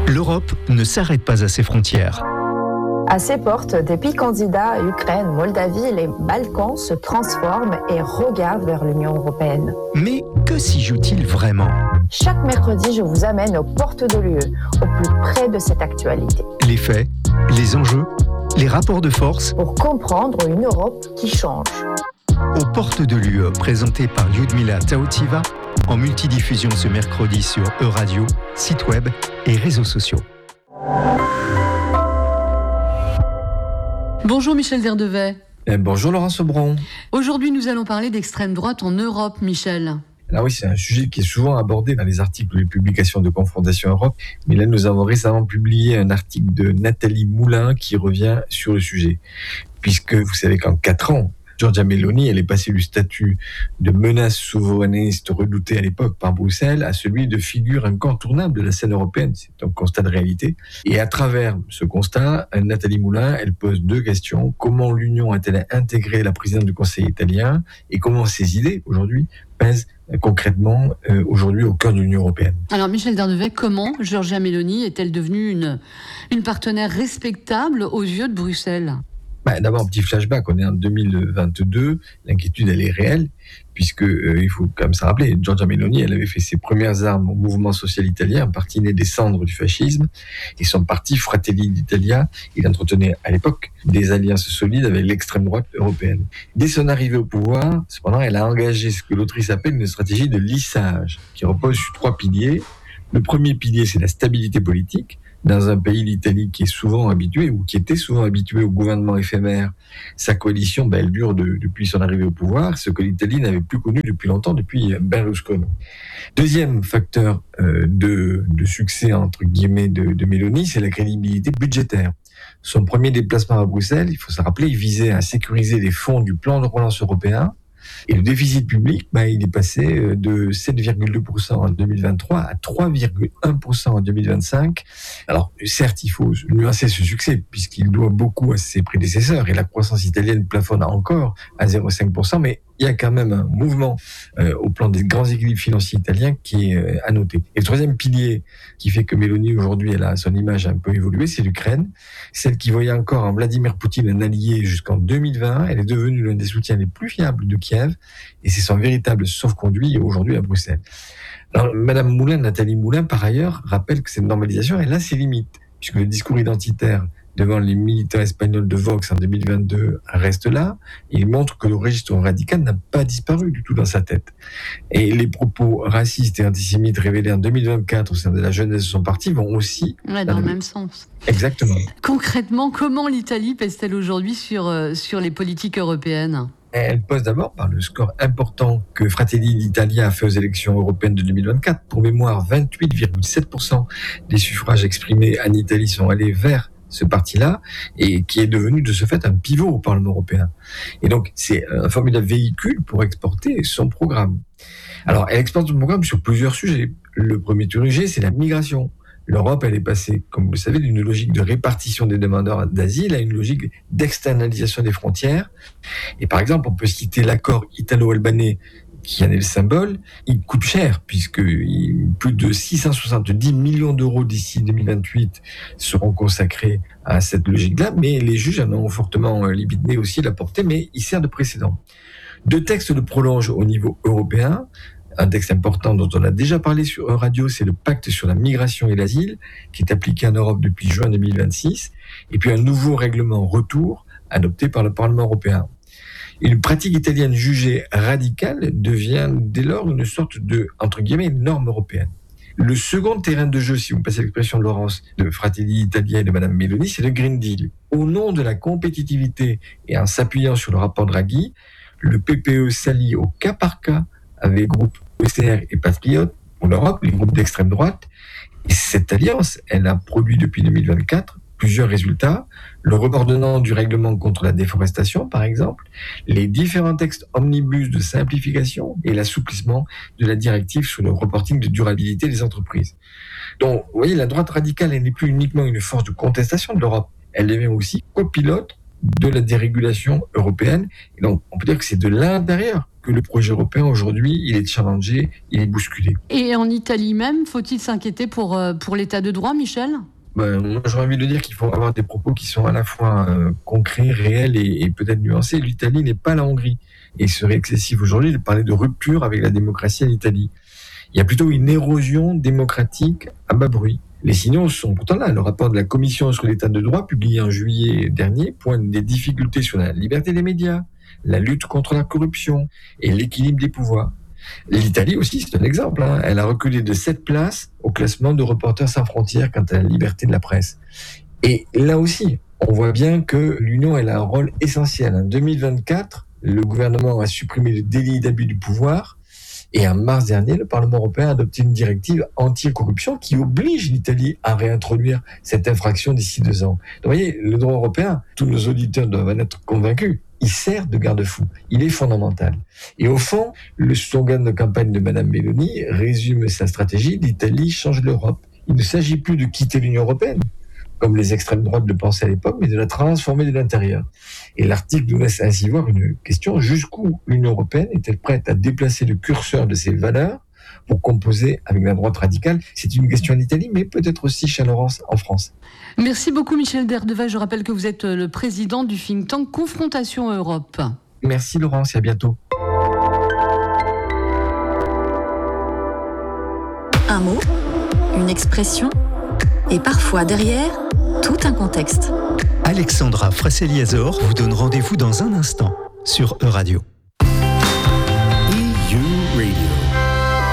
L'Europe ne s'arrête pas à ses frontières. À ses portes, des pays candidats, Ukraine, Moldavie, les Balkans se transforment et regardent vers l'Union européenne. Mais que s'y joue-t-il vraiment ? Chaque mercredi, je vous amène aux portes de l'UE, au plus près de cette actualité. Les faits, les enjeux, les rapports de force. Pour comprendre une Europe qui change. Aux portes de l'UE, présenté par Lyudmila Taotiva, en multidiffusion ce mercredi sur E-Radio, site web et réseaux sociaux. Bonjour Michel Derdevet. Bonjour Laurence Aubron. Aujourd'hui, nous allons parler d'extrême droite en Europe, Michel. Alors oui, c'est un sujet qui est souvent abordé dans les articles ou les publications de Confrontation Europe. Mais là, nous avons récemment publié un article de Nathalie Moulin qui revient sur le sujet. Puisque vous savez qu'en 4 ans, Giorgia Meloni, elle est passée du statut de menace souverainiste redoutée à l'époque par Bruxelles à celui de figure incontournable de la scène européenne. C'est un constat de réalité. Et à travers ce constat, Nathalie Moulin, elle pose 2 questions. Comment l'Union a-t-elle intégré la présidente du Conseil italien et comment ces idées, aujourd'hui, pèsent concrètement aujourd'hui au cœur de l'Union européenne. Alors Michel Derdevet, comment Giorgia Meloni est-elle devenue une partenaire respectable aux yeux de Bruxelles ? D'abord, un petit flashback, on est en 2022, l'inquiétude elle est réelle, puisque il faut quand même se rappeler, Giorgia Meloni, elle avait fait ses premières armes au mouvement social italien, un parti né des cendres du fascisme, et son parti Fratelli d'Italia, il entretenait à l'époque des alliances solides avec l'extrême droite européenne. Dès son arrivée au pouvoir, cependant, elle a engagé ce que l'autrice appelle une stratégie de lissage, qui repose sur 3 piliers. Le premier pilier, c'est la stabilité politique. Dans un pays, l'Italie, qui est souvent habitué, ou qui était souvent habitué au gouvernement éphémère, sa coalition, elle dure depuis son arrivée au pouvoir, ce que l'Italie n'avait plus connu depuis longtemps, depuis Berlusconi. Deuxième facteur de succès, entre guillemets, de Meloni, c'est la crédibilité budgétaire. Son premier déplacement à Bruxelles, il faut se rappeler, il visait à sécuriser les fonds du plan de relance européen. Et le déficit public, il est passé de 7,2% en 2023 à 3,1% en 2025. Alors, certes, il faut nuancer ce succès, puisqu'il doit beaucoup à ses prédécesseurs, et la croissance italienne plafonne encore à 0,5%, mais il y a quand même un mouvement au plan des grands équilibres financiers italiens qui est à noter. Et le troisième pilier qui fait que Meloni, aujourd'hui, elle a son image un peu évolué, c'est l'Ukraine. Celle qui voyait encore en Vladimir Poutine un allié jusqu'en 2020, elle est devenue l'un des soutiens les plus fiables de Kiev, et c'est son véritable sauf-conduit aujourd'hui à Bruxelles. Alors, Madame Moulin, Nathalie Moulin, par ailleurs, rappelle que cette normalisation, elle a ses limites, puisque le discours identitaire devant les militants espagnols de Vox en 2022 reste là. Il montre que le registre radical n'a pas disparu du tout dans sa tête. Et les propos racistes et antisémites révélés en 2024 au sein de la jeunesse de son parti vont aussi dans le même sens. Exactement. Concrètement, comment l'Italie pèse-t-elle aujourd'hui sur les politiques européennes ? Elle pose d'abord par le score important que Fratelli d'Italia a fait aux élections européennes de 2024. Pour mémoire, 28,7% des suffrages exprimés en Italie sont allés vers ce parti-là, et qui est devenu de ce fait un pivot au Parlement européen. Et donc, c'est un formidable véhicule pour exporter son programme. Alors, elle exporte son programme sur plusieurs sujets. Le premier sujet, c'est la migration. L'Europe, elle est passée, comme vous le savez, d'une logique de répartition des demandeurs d'asile à une logique d'externalisation des frontières. Et par exemple, on peut citer l'accord italo-albanais qui en est le symbole. Il coûte cher, puisque plus de 670 millions d'euros d'ici 2028 seront consacrés à cette logique-là, mais les juges en ont fortement limité aussi la portée, mais il sert de précédent. 2 textes le prolongent au niveau européen. Un texte important dont on a déjà parlé sur E-Radio, c'est le pacte sur la migration et l'asile, qui est appliqué en Europe depuis juin 2026, et puis un nouveau règlement retour adopté par le Parlement européen. Une pratique italienne jugée radicale devient dès lors une sorte de, entre guillemets, norme européenne. Le second terrain de jeu, si vous me passez l'expression de Laurence, de Fratelli d'Italia et de Madame Meloni, c'est le Green Deal. Au nom de la compétitivité et en s'appuyant sur le rapport Draghi, le PPE s'allie au cas par cas avec les groupes ECR et Patriotes pour l'Europe, les groupes d'extrême droite. Et cette alliance, elle a produit depuis 2024 plusieurs résultats. Le rebordement du règlement contre la déforestation, par exemple, les différents textes omnibus de simplification et l'assouplissement de la directive sur le reporting de durabilité des entreprises. Donc, vous voyez, la droite radicale, elle n'est plus uniquement une force de contestation de l'Europe, elle devient aussi copilote de la dérégulation européenne. Et donc, on peut dire que c'est de l'intérieur que le projet européen aujourd'hui, il est challengé, il est bousculé. Et en Italie même, faut-il s'inquiéter pour l'état de droit, Michel ? Moi, j'aurais envie de dire qu'il faut avoir des propos qui sont à la fois concrets, réels et peut-être nuancés. L'Italie n'est pas la Hongrie. Et il serait excessif aujourd'hui de parler de rupture avec la démocratie en Italie. Il y a plutôt une érosion démocratique à bas bruit. Les signaux sont pourtant là. Le rapport de la Commission sur l'état de droit, publié en juillet dernier, pointe des difficultés sur la liberté des médias, la lutte contre la corruption et l'équilibre des pouvoirs. L'Italie aussi, c'est un exemple. Elle a reculé de 7 places au classement de Reporters sans frontières quant à la liberté de la presse. Et là aussi, on voit bien que l'Union elle a un rôle essentiel. En 2024, le gouvernement a supprimé le délit d'abus du pouvoir. Et en mars dernier, le Parlement européen a adopté une directive anti-corruption qui oblige l'Italie à réintroduire cette infraction d'ici 2 ans. Donc, vous voyez, le droit européen, tous nos auditeurs doivent en être convaincus, il sert de garde-fou, il est fondamental. Et au fond, le slogan de campagne de Madame Meloni résume sa stratégie, l'Italie change l'Europe. Il ne s'agit plus de quitter l'Union européenne, comme les extrêmes droites le pensaient à l'époque, mais de la transformer de l'intérieur. Et l'article nous laisse ainsi voir une question, jusqu'où l'Union européenne est-elle prête à déplacer le curseur de ses valeurs pour composer avec la droite radicale? C'est une question en Italie, mais peut-être aussi, cher Laurence, en France. Merci beaucoup Michel Derdeval. Je rappelle que vous êtes le président du think tank Confrontation Europe. Merci Laurence et à bientôt. Un mot, une expression, et parfois derrière, tout un contexte. Alexandra Frasselli-Azor vous donne rendez-vous dans un instant sur Euradio.